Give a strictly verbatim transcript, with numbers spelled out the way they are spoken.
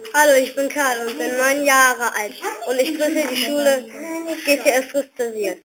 Hallo, ich bin Karl und bin neun Jahre alt und ich grüße die Schule G T S Rüstersiert.